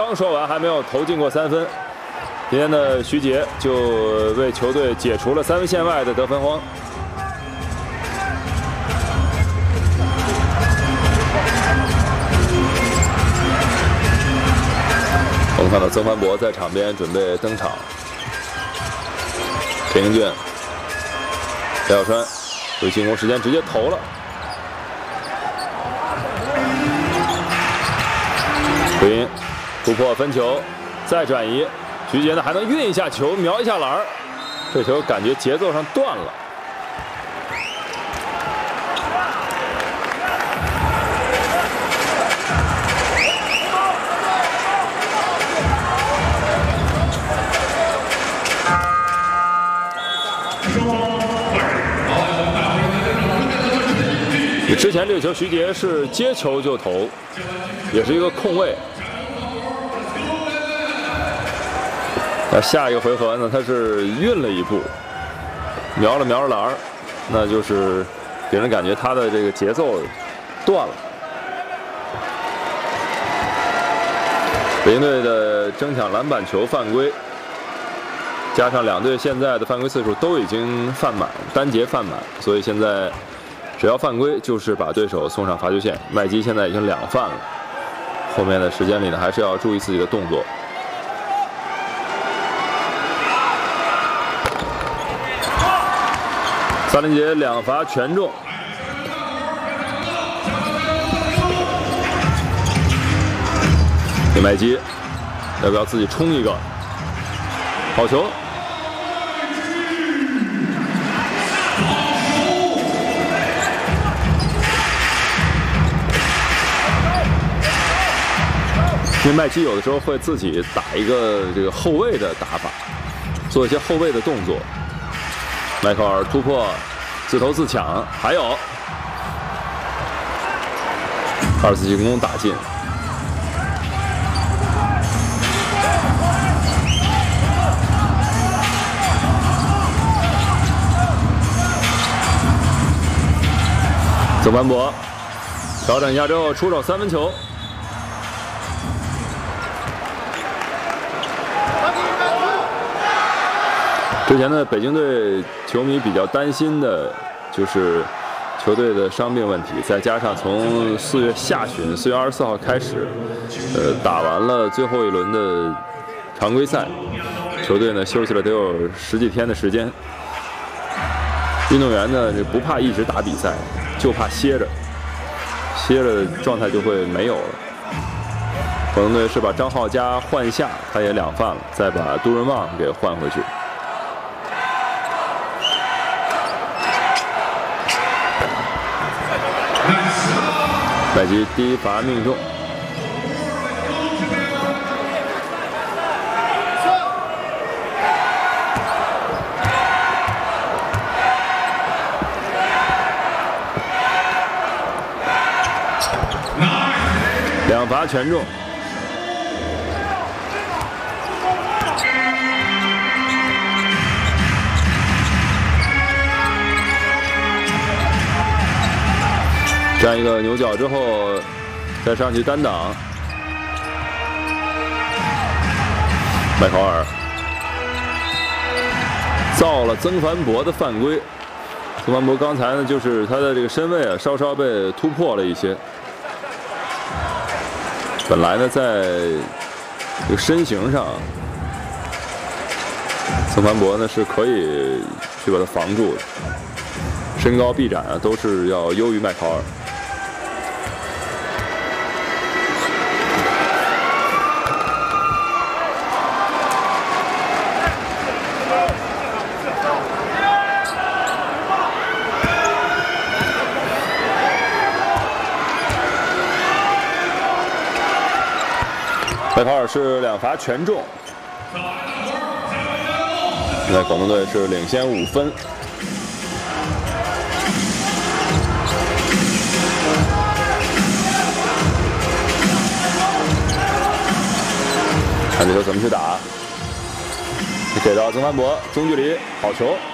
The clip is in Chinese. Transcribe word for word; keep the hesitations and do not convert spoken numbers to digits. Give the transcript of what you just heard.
刚说完，还没有投进过三分。今天的徐杰就为球队解除了三分线外的得分荒。我们看到曾凡博在场边准备登场。田英俊、裴小川有进攻时间，直接投了。回音突破分球，再转移，徐杰呢还能运一下球，瞄一下篮儿。这球感觉节奏上断了。之前这个球，徐杰是接球就投，也是一个空位。那下一个回合呢，他是运了一步，瞄了瞄篮儿，那就是给人感觉他的这个节奏断了。北京队的争抢篮板球犯规，加上两队现在的犯规次数都已经犯满，单节犯满，所以现在。只要犯规，就是把对手送上罚球线。麦基现在已经两犯了，后面的时间里呢，还是要注意自己的动作。萨林杰两罚全中，给麦基，要不要自己冲一个？好球！因为麦基有的时候会自己打一个这个后卫的打法，做一些后卫的动作。迈克尔突破，自投自抢，还有二次进攻打进。曾凡博调整一下之后出手三分球。之前呢，北京队球迷比较担心的就是球队的伤病问题，再加上从四月下旬，四月二十四号开始，呃，打完了最后一轮的常规赛，球队呢休息了得有十几天的时间。运动员呢，这不怕一直打比赛，就怕歇着，歇着状态就会没有了。广东队是把张浩佳换下，他也两犯了，再把杜润旺给换回去。麦基第一罚命中，两罚全中。这样一个牛角之后，再上去单挡，麦考尔造了曾凡博的犯规。曾凡博刚才呢，就是他的这个身位啊，稍稍被突破了一些。本来呢，在这个身形上，曾凡博呢是可以去把他防住的，身高臂展啊都是要优于麦考尔。麦考尔是两罚全中，现在广东队是领先五分。看这球怎么去打，给到曾凡博，中距离好球。